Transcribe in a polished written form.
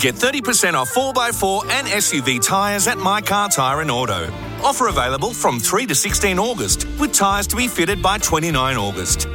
Get 30% off 4x4 and SUV tyres at My Car Tyre and Auto. Offer available from 3 to 16 August, with tyres to be fitted by 29 August.